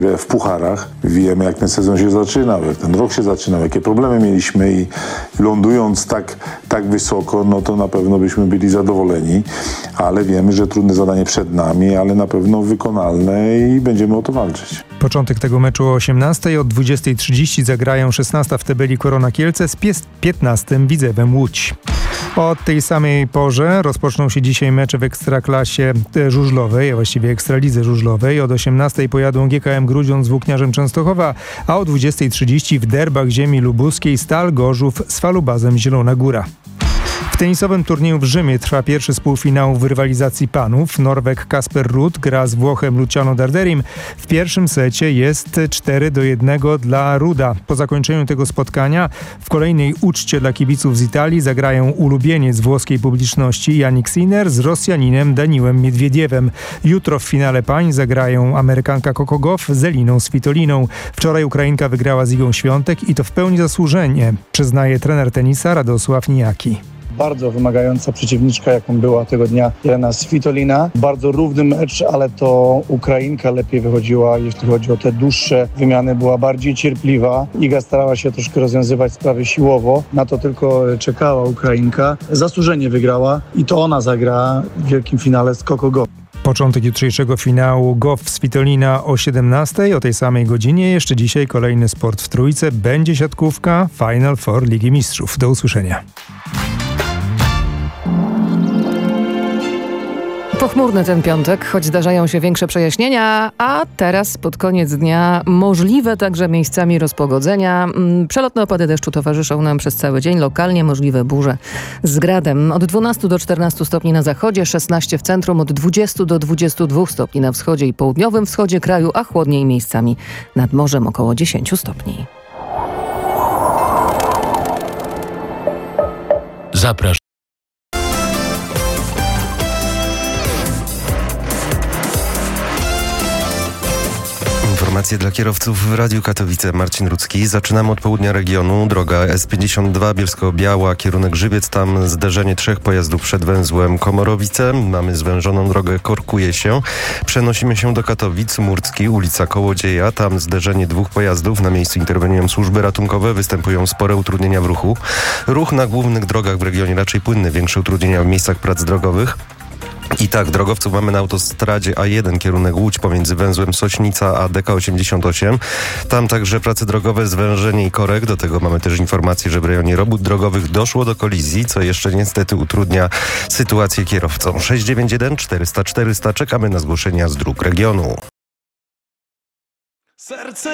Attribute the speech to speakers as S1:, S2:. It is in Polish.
S1: w pucharach. Wiemy, jak ten sezon się zaczynał, jak ten rok się zaczynał, jakie problemy mieliśmy i lądując tak wysoko, no to na pewno byśmy byli zadowoleni, ale wiemy, że trudne zadanie przed nami, ale na pewno wykonalne i będziemy o to walczyć.
S2: Początek tego meczu o 18:00, od 20:30 zagrają 16 w tabeli Korona Kielce z 15 Widzewem Łódź. O tej samej porze rozpoczną się dzisiaj mecze w Ekstraklasie żużlowej, a właściwie Ekstralidze żużlowej. Od 18:00 pojadą GKM Grudziądz z Włókniarzem Częstochowa, a o 20:30 w derbach ziemi lubuskiej Stal Gorzów z Falubazem Zielona Góra. W tenisowym turnieju w Rzymie trwa pierwszy z półfinałów w rywalizacji panów. Norweg Kasper Ruud gra z Włochem Luciano Darderim. W pierwszym secie jest 4-1 dla Ruda. Po zakończeniu tego spotkania w kolejnej uczcie dla kibiców z Italii zagrają ulubieniec włoskiej publiczności Jannik Sinner z Rosjaninem Daniłem Miedwiediewem. Jutro w finale pań zagrają Amerykanka Coco Gauff z Eliną Svitoliną. Wczoraj Ukrainka wygrała z Igą Świątek i to w pełni zasłużenie, przyznaje trener tenisa Radosław Nijaki.
S3: Bardzo wymagająca przeciwniczka, jaką była tego dnia Elina Svitolina. Bardzo równy mecz, ale to Ukrainka lepiej wychodziła, jeśli chodzi o te dłuższe wymiany. Była bardziej cierpliwa. Iga starała się troszkę rozwiązywać sprawy siłowo. Na to tylko czekała Ukrainka. Zasłużenie wygrała i to ona zagra w wielkim finale z Coco Gauff.
S2: Początek jutrzejszego finału Gauff-Svitolina o 17:00. O tej samej godzinie jeszcze dzisiaj kolejny sport w trójce. Będzie siatkówka Final Four Ligi Mistrzów. Do usłyszenia.
S4: Pochmurny ten piątek, choć zdarzają się większe przejaśnienia, a teraz pod koniec dnia możliwe także miejscami rozpogodzenia. Przelotne opady deszczu towarzyszą nam przez cały dzień, lokalnie możliwe burze z gradem. Od 12 do 14 stopni na zachodzie, 16 w centrum, od 20 do 22 stopni na wschodzie i południowym wschodzie kraju, a chłodniej miejscami nad morzem około 10 stopni.
S5: Zapraszam.
S6: Informacje dla kierowców w Radiu Katowice. Marcin Rudzki. Zaczynamy od południa regionu. Droga S52 Bielsko-Biała, kierunek Żywiec. Tam zderzenie 3 pojazdów przed węzłem Komorowice. Mamy zwężoną drogę, korkuje się. Przenosimy się do Katowic. Murcki, ulica Kołodzieja. Tam zderzenie 2 pojazdów. Na miejscu interweniują służby ratunkowe. Występują spore utrudnienia w ruchu. Ruch na głównych drogach w regionie raczej płynny. Większe utrudnienia w miejscach prac drogowych. I tak, drogowców mamy na autostradzie A1, kierunek Łódź pomiędzy węzłem Sośnica a DK88. Tam także prace drogowe, zwężenie i korek. Do tego mamy też informację, że w rejonie robót drogowych doszło do kolizji, co jeszcze niestety utrudnia sytuację kierowcom. 691 400 400. Czekamy na zgłoszenia z dróg regionu.